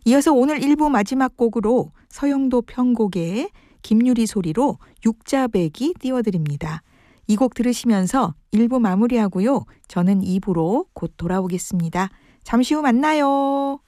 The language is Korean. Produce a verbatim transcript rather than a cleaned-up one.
이어서 오늘 일 부 마지막 곡으로 서영도 편곡의 김유리 소리로 육자배기 띄워드립니다. 이 곡 들으시면서 일 부 마무리하고요. 저는 이 부로 곧 돌아오겠습니다. 잠시 후 만나요.